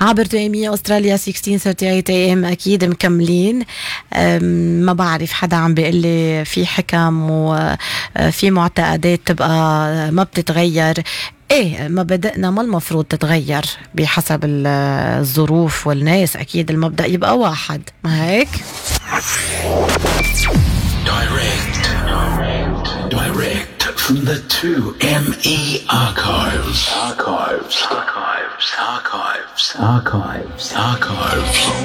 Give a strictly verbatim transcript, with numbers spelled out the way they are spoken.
عبر مية أستراليا ستة عشر ثلاثة وثلاثين اي ام اكيد مكملين. ما بعرف حدا عم بيقول لي في حكم وفي معتقدات تبقى ما بتتغير. ايه مبادئنا ما المفروض تتغير بحسب الظروف والناس، اكيد المبدأ يبقى واحد، ما هيك؟ Direct, direct from the two M E archives. Archives, archives, archives, archives, archives.